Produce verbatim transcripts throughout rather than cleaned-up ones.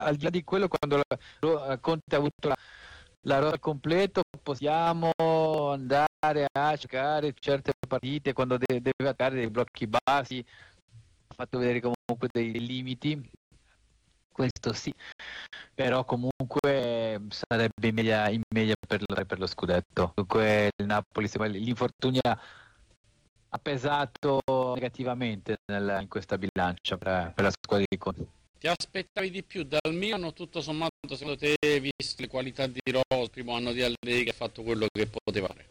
al di là di quello, quando la, Conte ha avuto la, la rosa completa, possiamo andare a giocare certe partite quando de- deve attaccare dei blocchi bassi, ha fatto vedere comunque dei limiti, questo sì, però comunque sarebbe in meglio, in meglio per, per lo scudetto. Dunque il Napoli, l'infortunio ha pesato negativamente nel, in questa bilancia per, per la squadra di Conte. Ti aspettavi di più dal Milan, tutto sommato, secondo te, visto le qualità di Rose, il primo anno di Allegri, che ha fatto quello che poteva fare?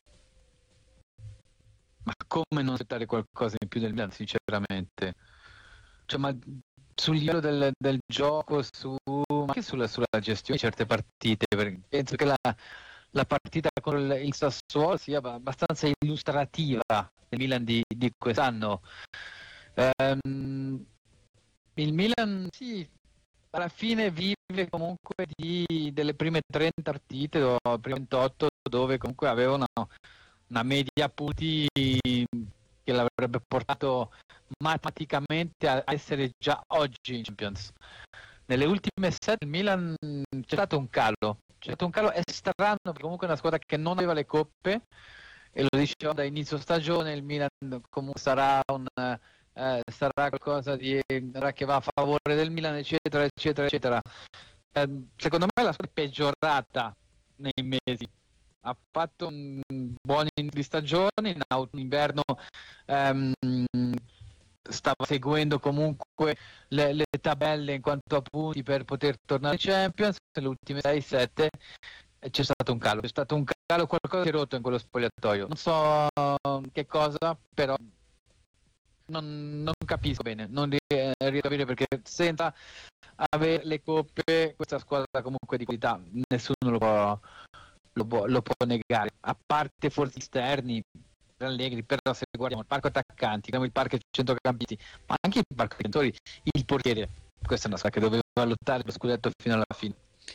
Ma come non aspettare qualcosa in più del Milan, sinceramente? Cioè, ma sul livello del, del gioco, su, anche sulla, sulla gestione di certe partite, perché penso che la, la partita con il, il Sassuolo sia abbastanza illustrativa del Milan di, di quest'anno. Um, il Milan, sì, alla fine vive comunque di, delle prime trenta partite o prime ventotto, dove comunque avevano una media punti che l'avrebbe portato matematicamente a essere già oggi in Champions. Nelle ultime sette il Milan c'è stato un calo, c'è stato un calo, è strano perché comunque è una squadra che non aveva le coppe, e lo dicevo da inizio stagione, il Milan comunque sarà un eh, sarà qualcosa di che va a favore del Milan, eccetera eccetera eccetera. Eh, secondo me la squadra è peggiorata nei mesi, ha fatto un buon inizio di stagione, in autunno inverno ehm, stava seguendo comunque le, le tabelle in quanto a punti per poter tornare in Champions. Nelle ultime sei sette c'è stato un calo, c'è stato un calo, qualcosa si è rotto in quello spogliatoio, non so che cosa, però non, non capisco bene, non riesco a capire perché senza avere le coppe questa squadra comunque di qualità nessuno lo può, lo può, lo può negare, a parte forse esterni Allegri, però se guardiamo il parco attaccanti, il parco centrocampisti, ma anche il parco difensori, il portiere, questa è una squadra che doveva lottare per lo scudetto fino alla fine.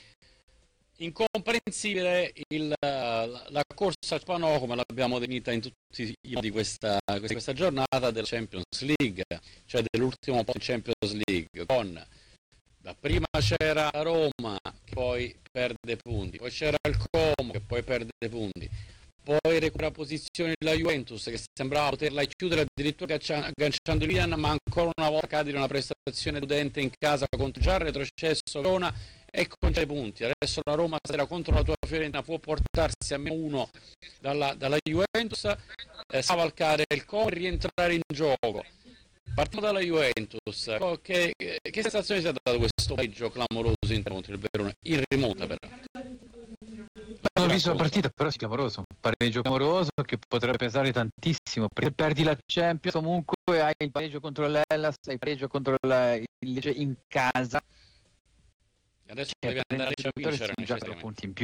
Incomprensibile il, la, la corsa al panò, come l'abbiamo definita in tutti i modi questa, questa giornata, della Champions League, cioè dell'ultimo po' in Champions League, con da prima c'era la Roma che poi perde punti, poi c'era il Como che poi perde punti, poi recupera posizioni la Juventus che sembrava poterla chiudere addirittura agganciando il Milan, ma ancora una volta cade in una prestazione deludente in casa contro già retrocesso Verona e con tre punti. Adesso la Roma stasera contro la tua Fiorentina può portarsi a meno uno dalla, dalla Juventus, eh, cavalcare il Como e rientrare in gioco. Partiamo dalla Juventus, che, che sensazione si è dato questo pareggio clamoroso in contro il Verona, in rimonta però? Non ho visto la partita, però sì, clamoroso, pareggio clamoroso che potrebbe pesare tantissimo, perché perdi la Champions, comunque hai il pareggio contro l'Hellas, hai il pareggio contro la, il Lecce in casa. Adesso cioè, devi andare a vincere necessariamente. Punti in più.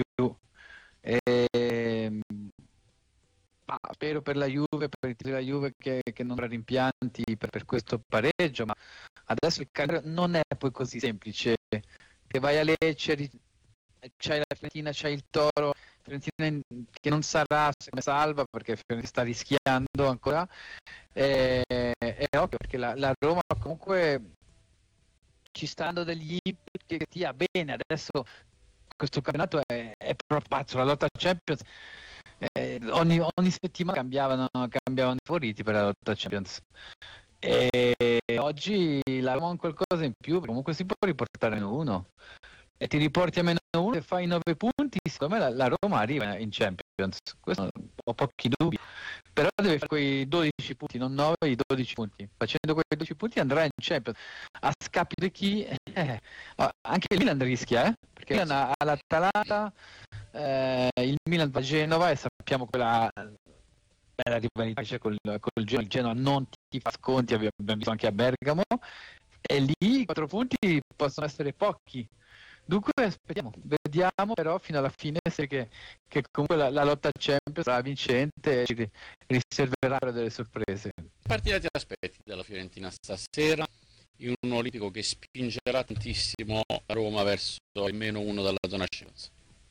E, ma spero per la Juve, per il la Juve che, che non avrà rimpianti per, per questo pareggio, ma adesso il calendario non è poi così semplice, che vai a Lecce, c'hai la Fiorentina, c'hai il Toro, Fiorentina che non sarà come salva perché Fiorentina sta rischiando ancora, e, è ovvio perché la, la Roma comunque ci stanno degli input che stia bene. Adesso questo campionato è, è proprio pazzo, la lotta Champions, eh, ogni, ogni settimana cambiavano, cambiavano i favoriti per la lotta Champions, e oggi la Roma ha qualcosa in più, comunque si può riportare a meno uno e ti riporti a meno uno e fai nove punti, secondo me la, la Roma arriva in Champions, questo ho pochi dubbi, però deve fare quei dodici punti, non nove, i dodici punti, facendo quei dodici punti andrà in Champions, a scapito di chi, eh, anche il Milan rischia, eh? Perché il Milan ha l'Atalanta, eh, il Milan va a Genova e sappiamo quella bella rivalità c'è col, col Genoa, il Genoa non ti fa sconti, abbiamo visto anche a Bergamo, e lì i quattro punti possono essere pochi. Dunque aspettiamo, vediamo però fino alla fine se che, che comunque la, la lotta Champions sarà vincente e ci riserverà delle sorprese. Partita ti aspetti dalla Fiorentina stasera in un olimpico che spingerà tantissimo la Roma verso il meno uno dalla zona Champions?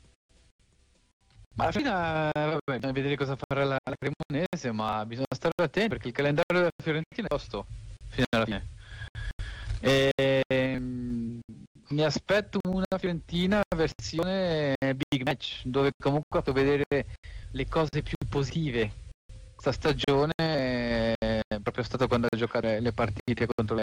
Ma alla fine vabbè, bisogna vedere cosa farà la, la Cremonese, ma bisogna stare attenti perché il calendario della Fiorentina è tosto fino alla fine. E, mi aspetto una Fiorentina versione big match, dove comunque ho fatto vedere le cose più positive. Questa stagione è proprio stato quando a giocare le partite contro